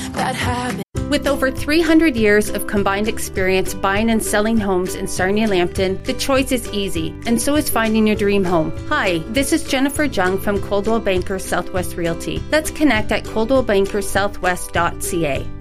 bad habits. With over 300 years of combined experience buying and selling homes in Sarnia-Lambton, the choice is easy, and so is finding your dream home. Hi, this is Jennifer Jung from Coldwell Banker Southwest Realty. Let's connect at coldwellbankersouthwest.ca.